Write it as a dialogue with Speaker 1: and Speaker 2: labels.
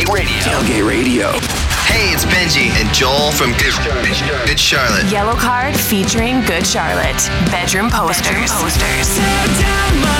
Speaker 1: Tailgate Radio.
Speaker 2: Hey, it's Benji and Joel from Good Charlotte.
Speaker 3: Yellow Card featuring Good Charlotte. Bedroom posters.
Speaker 4: Tear down my